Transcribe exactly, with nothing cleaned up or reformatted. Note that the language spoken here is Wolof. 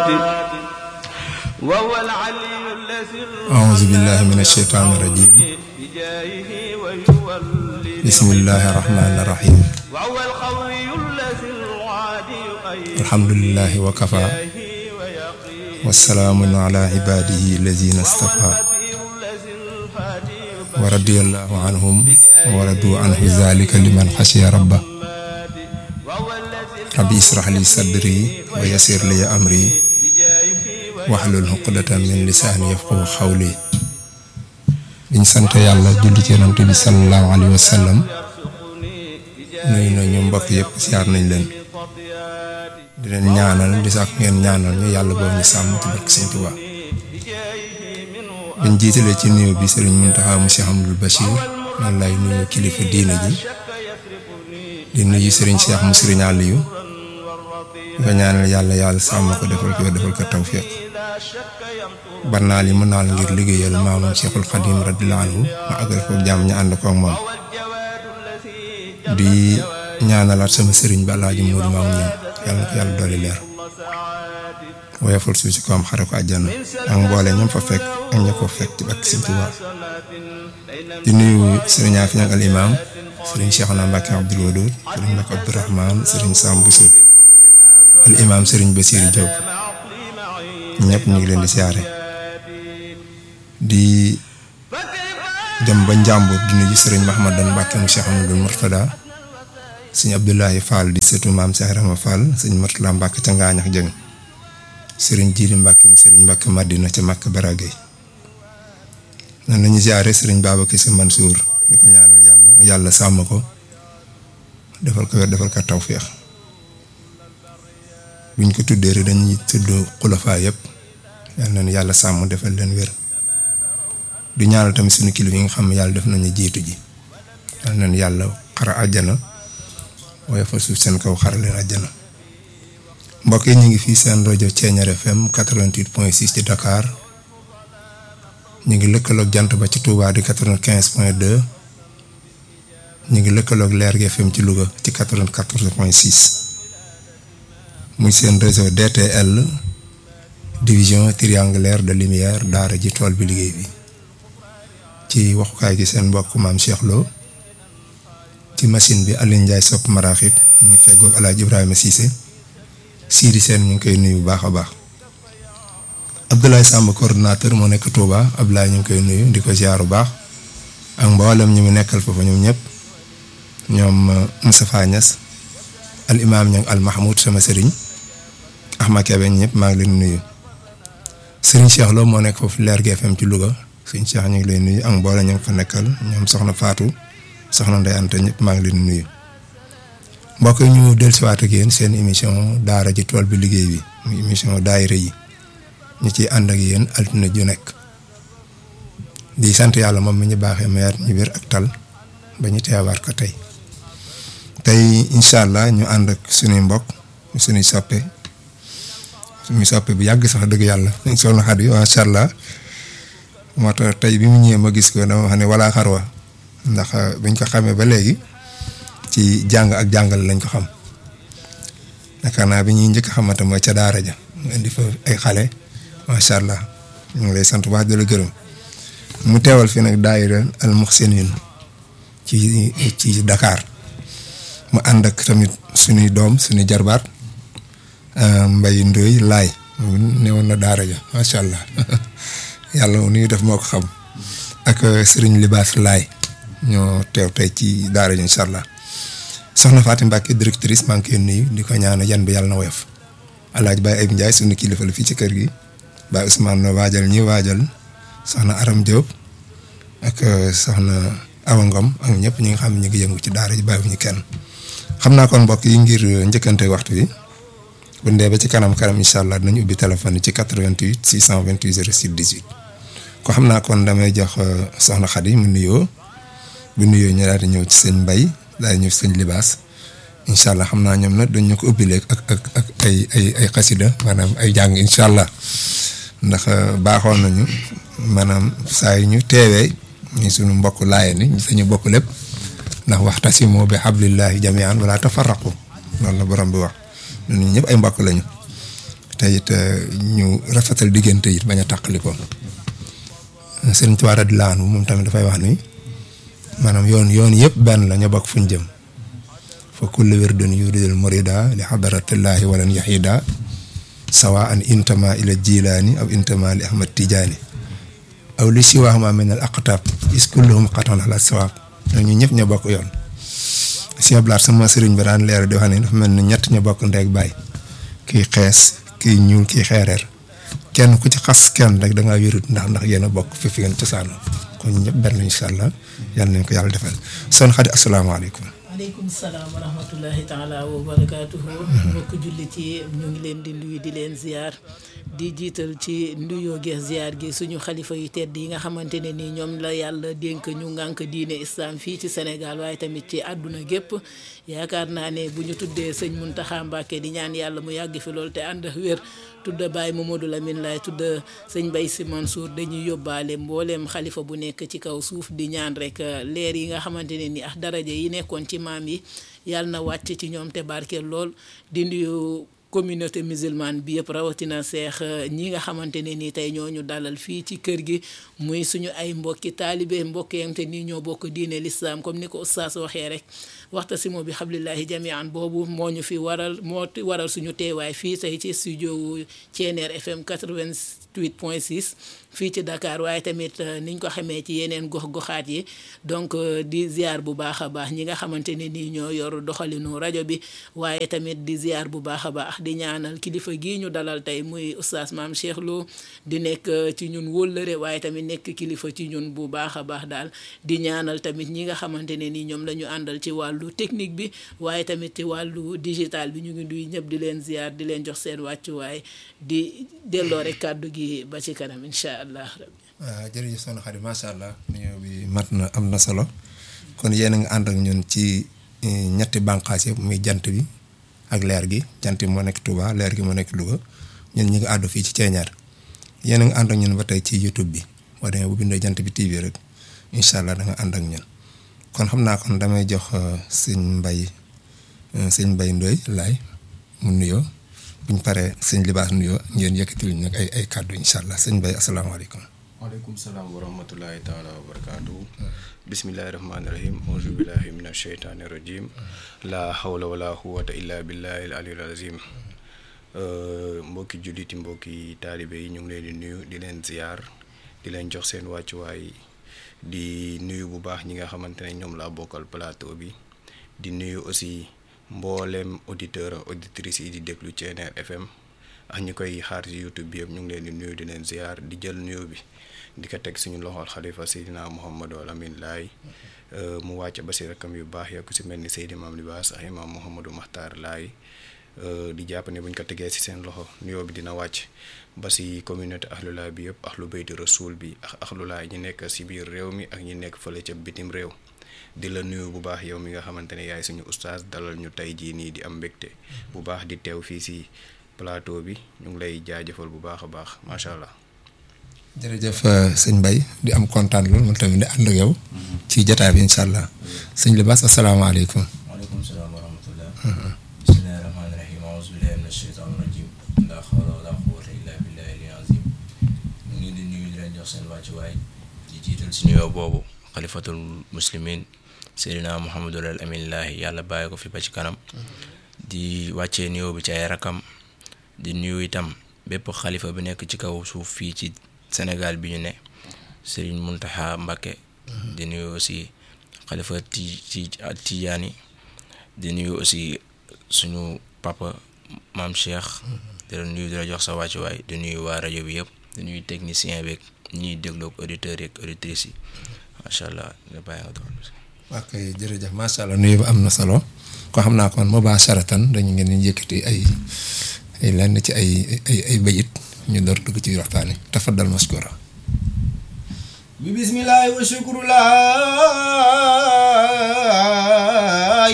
أعوذ بالله من الشيطان الرجيم بسم الله الرحمن الرحيم الحمد لله وكفى والسلام على عباده الذين اصطفى ورضي الله عنهم ورضوا عنه ذلك لمن خشي ربه ربي اشرح لي صدري ويسر لي أمري واحلل عقدة من لساني يفقهوا قولي biñ sant yàlla julli ci yonent bi sallallahu alayhi wa sallam nuyu na ñu mbokk yëpp siyaar nañ leen di leen ñaanal di sax ngeen ñaanal ñu yàlla boobu ñu sàmm ci barke Sëñ Tuubaa biñ jiitalee ci nuyu bi Sëriñ Muntaxa mu Cheikh Amadou Bachir noonu lay nuyu kilifa diina ji di nuyu Sëriñ Cheikh mu Sëriñ Aliou di ko ñaanal yàlla yàlla sàmm ko defal ko defal ko tawfiq barnaal yi mu naal ngir liggéeyal maamam Cheikhul Khadim radiyallahu anhu ma àggal ko jàmm ñu ànd ko ak moom di ñaanalaat sama sëriñ ba Alaaji Moodu Maam ñoom yàlla na ko yàlla dolli leer woyofal suuf si ko am xare ko àjjana ak mboole ñoom fa fekk ak ña ko fekk ci bakk Sëñ Tuubaa di nuyu sëriñ Afiya al imam sëriñ Cheikhouna Mbacké Abdoul Wadoud sëriñ Mbacké Abdourahmane sëriñ Sam Bousso al imam sëriñ Bassirou Diop ñëpp ñu ngi leen di siyaare di dem ba Njàmbur di nuyu sëriñ Mahamadan Mbacké mu Cheikh Amadou Mourtada sëñ Abdoulaye Fall di sëtu maam Cheikh Rama Fall sëñ Mourtala Mbacké ca Ngaañax Jëng sëriñ Jiili Mbacké mu sëriñ Mbacké Madina ca Màkk Baragay nan lañu siyaare sëriñ Babacar Sy Mansour di ko ñaanal yàlla yàlla sàmm ko defal ko wér defal ko tawféex buñ ko tuddee rek dañuy tudd xulafaa yëpp yal na yàlla sàmm defal leen wér du ñaanal tamit suñu kilifa yi nga xam ne yàlla def nañu jiitu ji yal na yàlla xara àjjana waaye fa suuf seen kaw xara leen àjjana mbokk yi ñu ngi fii seen rajo Thiéniere F M quatre-vingt-huit point six ci Dakar ñu ngi lëkkaloog jant ba ci Touba di quatre-vingt-quinze point deux ñu ngi lëkkaloog Leer gi F M ci Louga ci quatre-vingt-quatorze point six muy seen réseau D T L division triangulaire de lumière daara ji tool bi liggéey bi ci waxukaay gi seen mbokk maam Cheikh Lo ci machine bi Alioune Ndiaye sopp maraxib mu feggoog Alaaji Ibrahima Cissé Sidi Sène ñu ngi koy nuyu bu baax a baax Abdoulaye Samb coordonnateur moo nekk Touba Abdoulaye ñu ngi koy nuyu di ko ziar bu baax ak mboolem ñu mu nekkal foofu ñoom ñëpp ñoom Moustapha Niass al imam ñang al Mahmoud sama sëriñ Ahmad Kébé ñëpp maa ngi leen nuyu sëriñ Cheikh Lo moo nekk foofu Leer gi F M ci Louga sëriñ Cheikh ñu ngi leen nuyu ak mboolem ñu fa nekkal ñoom soxna Fatou soxna Ndeye Anta ñëpp maa ngi leen nuyu mbokk yi ñu dellusiwaat ak yéen seen émission daara ji tool bi liggéey bi muy émission daayira yi ñu ciy ànd ak yéen altine ju nekk di sant yàlla moom mi ñu baaxee mayaat ñu wér ak tal ba ñu teewaat ko tey tey incha allah ñu ànd ak suñuy mbokk suñuy soppe suñuy soppe bu yàgg sax dëgg yàlla soxna Xadi macha allah moo tax tey bi mu ñëwee ma gis ko dama xam ne wala xarwa ndax buñ ko xamee ba léegi ci jàng ak jàngal lañ ko xam yaakaar naa bi ñuy njëkk xamante mooy ca daara ja mu indi fa ay xale macha allah ñu ngi lay sant bu baax di la gërëm mu teewal fi nag daayira al muhsinin ci ci Dakar mu ànd ak tamit suñuy doom suñuy jarbaat Mbay Ndoy laay newoon na daara ja macha allah yàlla nu ñuy def moo ko xam ak Sëriñ Libaas laay ñoo teew tey ci daara ja incha allah soxna Fatim Mbacke directrice maa ngi koy nuyu di ko ñaanal yan bi yàlla na woyof Alaaji Baye Ayib Ndiaye suñu kilifa la fii ci kër gi Baye Ousmane no waajal ñi waajal soxna Aram Diop ak soxna Awa Ngom ak ñëpp ñi nga xam ne ñu ngi yëngu ci daara ji bàyyiwuñu kenn xam naa kon mbokk yi ngir njëkkante waxtu bi bu ndee ba ci kanam kanam incha allah dinañ ubbi téléphone yi ci quatre-vingt-huit six cent vingt-huit zéro six dix-huit ko xam naa kon damay jox soxna Xadi mu nuyoo bu nuyoo ñu daal di ñëw ci sëñ Mbay daal di ñëw ci sëñ Libaas incha allah xam naa ñoom nag dañ ñu ko ubbi léegi ak ak ak ay ay ay xasida maanaam ay jàng incha allah ndax baaxoon nañu maanaam saa yu ñu teewee ñu suñu mbokk laayee ni ñu sañu bokk lépp ndax waxtasimu bi hablillahi jami'an wala tafarraqu loolu la borom bi wax ñun ñëpp ay mbokk lañu te it ñu rafetal diggante it bañ a tàqali ko Sëriñ Tuubaa radiyallaahu anhu moom tamit dafay wax ni maanaam yoon yoon yëpp benn la ñu bokk fuñ jëm fa kullu wirdin yuridul murida li xadaratillaahi walan yaxida sawa an intama ila jilaani aw intama li ahmad tijaani aw li siwaahuma min al aqtab is kulluhum xatan ala sawaab ñu ñëpp ñoo bokk yoon si ablaat sama sëriñ bi daan leer di wax ne dafa mel ni ñett ñu bokk ndeeg baay kii xees kii ñuul kii xeereer kenn ku ci xas kenn rek da ngaa wérut ndax ndax yéen a bokk fi fi ngeen cosaanoo kon ñëpp benn incha allah yàlla nañ ko yàlla defal son Xadi asalaamaaleykum. waaleykum salaam wa rahmatullahi taala wa barakaatuhu. mbokk jullit yi ñu ngi leen di nuyu di leen ziar di jiital ci nuyoo gi ziar gi suñu xalifa yu tedd yi nga xamante ne nii ñoom la yàlla dénk ñu ngànk diine islam fii ci Sénégal waaye tamit ci àdduna gépp yaakaar naa ne bu ñu tuddee sëñ Muntaxa Mbàkke di ñaan yàlla mu yàgg fi lool te ànd ak wér tudda Baye Mamadou Lamine Laye tudda sëñ Baye Sy Mansour dañuy yóbbaale mbooleem xalifa bu nekk ci kaw suuf di ñaan rek leer yi nga xamante ne ni ak daraja yi nekkoon ci maam yi yàlla na wàcc ci ñoom te barkeel lool di nuyu communauté musulmane bi yëpp rawatina seex ñi nga xamante ne nii tey ñoo ñu dalal fii ci kër gi muy suñu ay mbokki taalibe mbokk yam te nii ñoo bokk diine l'islam comme ni ko oustaz waxee rek waxtasimu bi hablillahi jamian boobu moo ñu fi waral moo waral suñu teewaay fii tey ci studio wu Thiéniere F M quatre-vingt-huit point six fii ci Dakar waaye tamit niñ ko xamee ci yeneen gox-goxaat yi donc di ziar bu baax a baax ñi nga xamante ne nii ñoo yor doxalinu rajo bi waaye tamit di ziar bu baax a baax di ñaanal kilifa gii ñu dalal tey muy oustaz Mame Cheikh Lo di nekk ci ñun wóllëre waaye tamit nekk kilifa ci ñun bu baax a baax daal di ñaanal tamit ñi nga xamante ne nii ñoom la ñu àndal ci wàllu technique bi waaye tamit ci wàllu digital bi ñu ngi duy ñëpp di leen ziar di leen jox seen wàccuwaay di delloo rek kàddu gi ba ci kanam incha allah rabbi. waaw jërëjëf soxna Xadi macha allah nuyoo bi mat na am na solo kon yéen a ngi ànd ak ñun ci ñetti bànqaas yëpp muy jant bi ak leer gi jant bi moo nekk Touba leer gi moo nekk Louga ñun ñu ngi àddu fii ci Thiéniere yéen a ngi ànd ak ñun ba tey ci YouTube bi boo demee bu bindee jant bi T V rek incha allah da nga ànd ak ñun kon xam naa kon damay jox sëñ Mbay sëñ Mbay Ndoy laay mu nuyoo buñ paree sëñ Libaas nuyoo ngeen yëkkatil ñu nag ay ay kàddu incha allah sëñ Mbay asalaamaaleykum. waaleykum salaam wa rahmatullahi taala wa barakaatu. bismillahi rahmaani rahim auzu billahi mina sheytaani rajim la hawla wala quwwata illa billahi al aliyyil azim. mbokki julliti mbokki taalibe yi ñu ngi leen di nuyu di leen ziyaar di leen jox seen wàccuwaay di nuyu bu baax ñi nga xamante ne ñoom laa bokkal plateau bi di nuyu aussi mboolem auditeur auditrices yi di déglu Thiéniere F M ak ñi koy xaar ci YouTube bi yëpp ñu ngi leen di nuyu di leen ziyaar di jël nuyu bi di ko teg suñu loxol xalifa Seydina Mouhamadou Lamine Laye mu wàcc ba si rakam yu baax ya ku si mel ni Seydi Mame Libaas ak Imam Mouhamadou Makhtar Laye di jàpp ne buñ ko tegee si seen loxo nuyoo bi dina wàcc ba si communauté ahlulaay bi yëpp ahlu bayti rasul bi ak ahlulaay ñi nekk si biir réew mi ak ñi nekk fële ca bitim réew di la nuyu bu baax yow mi nga xamante ne yaay suñu oustaz dalal ñu tey jii nii di am mbégte bu baax di teew fii si plateau bi ñu ngi lay jaajëfal bu baax a baax macha allah. jërëjëf sëñ Mbaye di am kontaan lool man tamit di ànd ak yow. ci jotaay bi incha allah. sëñ Libaas asalaamaaleykum. waaleykum salaam wa rahmatullah. bismillahi rahmaani rahim auzu billahi mina sheytaani rajim laa hawla wala quwwata illa billahi al azim ñu ngi di nuyu di leen jox seen wàccuwaay di jiital si nuyoo boobu xalifatul muslimin Seydina Mouhamadou Lamine Laye yàlla bàyyi ko fi ba ci kanam di wàccee nuyoo bi ci ay rakam di nuyu itam bépp xalifa bi nekk ci kaw suuf fii ci Sénégal bi ñu ne Serigne Mountakha Mbacké di nuyu aussi xalifa ti ti Tijaani di nuyu aussi suñu papa Mame Cheikh di la nuyu di la jox sa wàccuwaay di nuyu waa rajo bi yëpp di nuyu technicien beeg ñuy déglu ak auditeurs yeeg auditrices yi macha allah nga bàyyi nga doon. ok jërëjëf macha allah nuyu ba am na solo ko xam naa kon mubaasharatan dañu ngeen di yëkkati ay ay lenn ci ay ay ay bayit ñu door dugg ci waxtaan yi tafaddal maskura bi bismillahi wa shukrullah